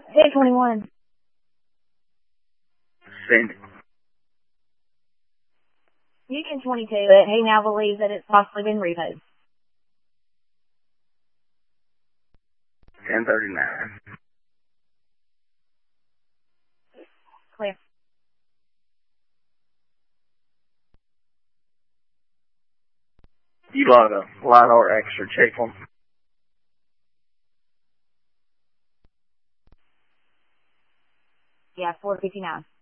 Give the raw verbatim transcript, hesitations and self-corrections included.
Hey, twenty-one. Send it. You can twenty-two it. He now believes that it's possibly been repoed. ten thirty-nine. Clear. You got a line or extra check on. Yeah, four fifty-nine.